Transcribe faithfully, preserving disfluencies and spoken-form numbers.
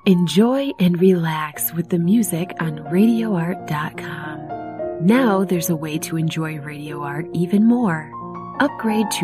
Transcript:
Enjoy and relax with the music on radio art dot com. Now there's a way to enjoy Radio Art even more. Upgrade to